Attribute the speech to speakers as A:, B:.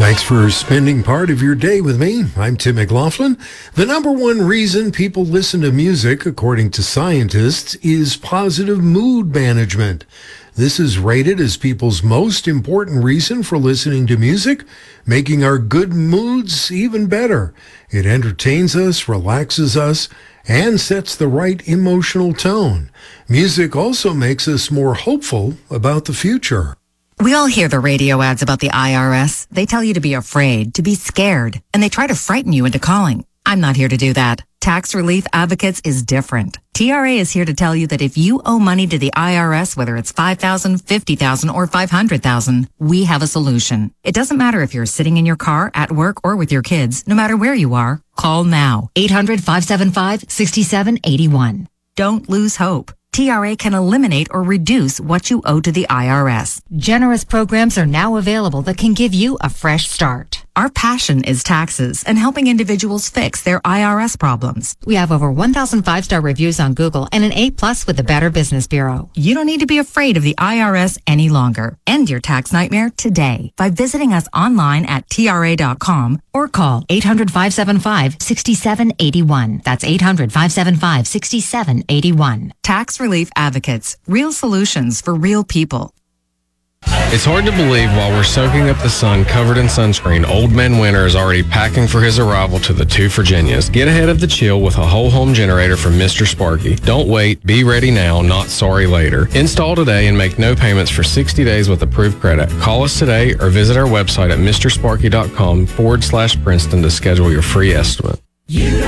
A: Thanks for spending part of your day with me. I'm Tim McLaughlin. The number one reason people listen to music, according to scientists, is positive mood management. This is rated as people's most important reason for listening to music, making our good moods even better. It entertains us, relaxes us, and sets the right emotional tone. Music also makes us more hopeful about the future.
B: We all hear the radio ads about the IRS. They tell you to be afraid, to be scared, and they try to frighten you into calling. I'm not here to do that. Tax Relief Advocates is different. TRA is here to tell you that if you owe money to the IRS, whether it's $5,000, $50,000, or $500,000, we have a solution. It doesn't matter if you're sitting in your car, at work, or with your kids. No matter where you are, call now. 800-575-6781. Don't lose hope. TRA can eliminate or reduce what you owe to the IRS.
C: Generous programs are now available that can give you a fresh start.
B: Our passion is taxes and helping individuals fix their IRS problems.
C: We have over 1,000 5-star reviews on Google and an A+ with the Better Business Bureau.
B: You don't need to be afraid of the IRS any longer. End your tax nightmare today by visiting us online at TRA.com or call 800-575-6781. That's 800-575-6781. Tax Relief Advocates. Real solutions for real people.
D: It's hard to believe while we're soaking up the sun covered in sunscreen, Old Man Winter is already packing for his arrival to the two Virginias. Get ahead of the chill with a whole home generator from Mr. Sparky. Don't wait. Be ready now, not sorry later. Install today and make no payments for 60 days with approved credit. Call us today or visit our website at mrsparky.com/Princeton to schedule your free estimate.